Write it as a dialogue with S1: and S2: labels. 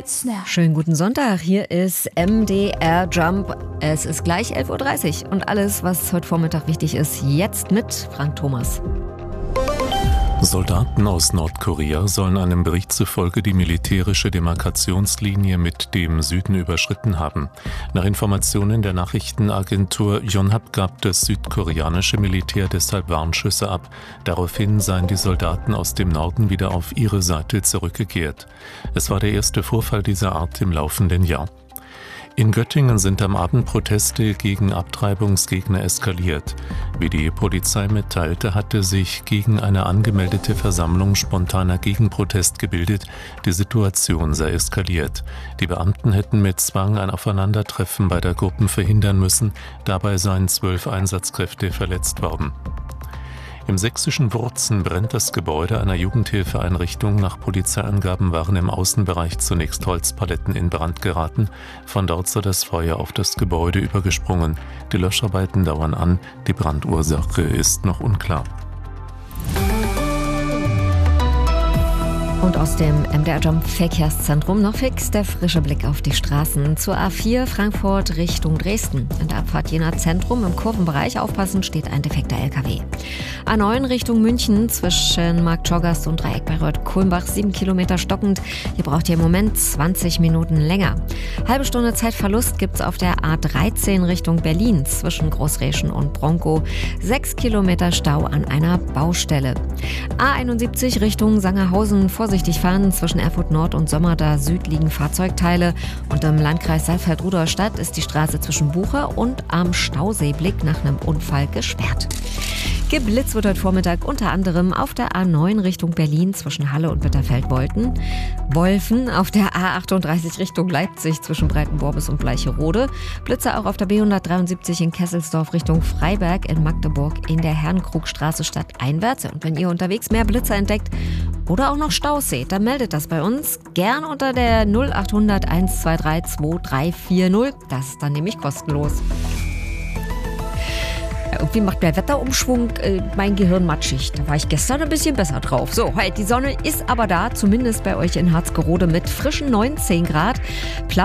S1: Hits Now.
S2: Schönen guten Sonntag, hier ist MDR Jump. Es ist gleich 11.30 Uhr und alles, was heute Vormittag wichtig ist, jetzt mit Frank Thomas.
S3: Soldaten aus Nordkorea sollen einem Bericht zufolge die militärische Demarkationslinie mit dem Süden überschritten haben. Nach Informationen der Nachrichtenagentur Yonhap gab das südkoreanische Militär deshalb Warnschüsse ab. Daraufhin seien die Soldaten aus dem Norden wieder auf ihre Seite zurückgekehrt. Es war der erste Vorfall dieser Art im laufenden Jahr. In Göttingen sind am Abend Proteste gegen Abtreibungsgegner eskaliert. Wie die Polizei mitteilte, hatte sich gegen eine angemeldete Versammlung spontaner Gegenprotest gebildet. Die Situation sei eskaliert. Die Beamten hätten mit Zwang ein Aufeinandertreffen beider Gruppen verhindern müssen. Dabei seien 12 Einsatzkräfte verletzt worden. Im sächsischen Wurzen brennt das Gebäude einer Jugendhilfeeinrichtung. Nach Polizeiangaben waren im Außenbereich zunächst Holzpaletten in Brand geraten. Von dort sei das Feuer auf das Gebäude übergesprungen. Die Löscharbeiten dauern an. Die Brandursache ist noch unklar.
S2: Und aus dem MDR Jump Verkehrszentrum noch fix der frische Blick auf die Straßen zur A4 Frankfurt Richtung Dresden. In der Abfahrt Jena Zentrum im Kurvenbereich aufpassen, steht ein defekter LKW. A9 Richtung München zwischen Marktschorgast und Dreieck bei Reuth-Kulmbach 7 Kilometer stockend. Hier braucht ihr im Moment 20 Minuten länger. Halbe Stunde Zeitverlust gibt's auf der A13 Richtung Berlin zwischen Großreschen und Bronkow. 6 Kilometer Stau an einer Baustelle. A71 Richtung Sangerhausen, vorsichtig fahren, zwischen Erfurt Nord und Sommerda Süd liegen Fahrzeugteile und im Landkreis Saalfeld-Rudolstadt ist die Straße zwischen Bucher und am Stauseeblick nach einem Unfall gesperrt. Geblitzt wird heute Vormittag unter anderem auf der A9 Richtung Berlin zwischen Halle und Bitterfeld-Wolfen, auf der A38 Richtung Leipzig zwischen Breitenborbis und Bleicherode, Blitze auch auf der B173 in Kesselsdorf Richtung Freiberg in Magdeburg in der Herrenkrugstraße stadteinwärts. Und wenn ihr unterwegs mehr Blitze entdeckt oder auch noch Staus seht, dann meldet das bei uns gern unter der 0800 123 2340. Das ist dann nämlich kostenlos. Irgendwie macht der Wetterumschwung mein Gehirn matschig. Da war ich gestern ein bisschen besser drauf. So, die Sonne ist aber da, zumindest bei euch in Harzgerode mit frischen 19 Grad.